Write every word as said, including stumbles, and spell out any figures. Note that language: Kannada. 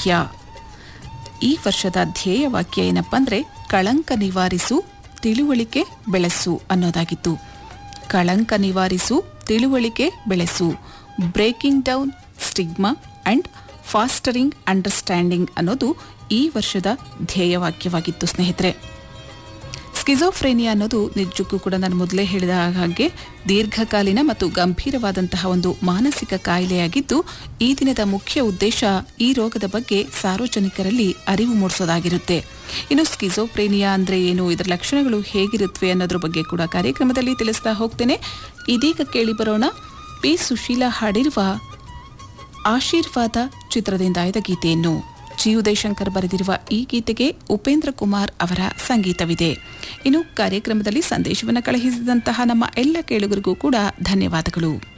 ವಾಕ್ಯ. ಈ ವರ್ಷದ ಧ್ಯೇಯ ವಾಕ್ಯ ಏನಪ್ಪ ಅಂದರೆ ಕಳಂಕ ನಿವಾರಿಸು ತಿಳುವಳಿಕೆ ಬೆಳೆಸು ಅನ್ನೋದಾಗಿತ್ತು. ಕಳಂಕ ನಿವಾರಿಸು ತಿಳುವಳಿಕೆ ಬೆಳೆಸು, breaking down stigma and ಫಾಸ್ಟರಿಂಗ್ understanding ಅನ್ನೋದು ಈ ವರ್ಷದ ಧ್ಯೇಯವಾಕ್ಯವಾಗಿತ್ತು ಸ್ನೇಹಿತರೆ. ಸ್ಕಿಜೋಫ್ರೇನಿಯಾ ಅನ್ನೋದು ನಿಜಕ್ಕೂ ಕೂಡ ನಾನು ಮೊದಲೇ ಹೇಳಿದ ಹಾಗೆ ದೀರ್ಘಕಾಲೀನ ಮತ್ತು ಗಂಭೀರವಾದಂತಹ ಒಂದು ಮಾನಸಿಕ ಕಾಯಿಲೆಯಾಗಿದ್ದು, ಈ ದಿನದ ಮುಖ್ಯ ಉದ್ದೇಶ ಈ ರೋಗದ ಬಗ್ಗೆ ಸಾರ್ವಜನಿಕರಲ್ಲಿ ಅರಿವು ಮೂಡಿಸೋದಾಗಿರುತ್ತೆ. ಇನ್ನು ಸ್ಕಿಜೋಫ್ರೇನಿಯಾ ಅಂದರೆ ಏನು, ಇದರ ಲಕ್ಷಣಗಳು ಹೇಗಿರುತ್ತವೆ ಅನ್ನೋದ್ರ ಬಗ್ಗೆ ಕೂಡ ಕಾರ್ಯಕ್ರಮದಲ್ಲಿ ತಿಳಿಸ್ತಾ ಹೋಗ್ತೇನೆ. ಇದೀಗ ಕೇಳಿ ಬರೋಣ ಪಿ ಸುಶೀಲಾ ಹಾಡಿರುವ ಆಶೀರ್ವಾದ ಚಿತ್ರದಿಂದ ಆಯ್ದ ಗೀತೆಯನ್ನು. ಜಿ ಉದಯಶಂಕರ್ ಬರೆದಿರುವ ಈ ಗೀತೆಗೆ ಉಪೇಂದ್ರ ಕುಮಾರ್ ಅವರ ಸಂಗೀತವಿದೆ. ಇನ್ನು ಕಾರ್ಯಕ್ರಮದಲ್ಲಿ ಸಂದೇಶವನ್ನು ಕಳುಹಿಸಿದಂತಹ ನಮ್ಮ ಎಲ್ಲ ಕೇಳುಗರಿಗೂ ಕೂಡ ಧನ್ಯವಾದಗಳು.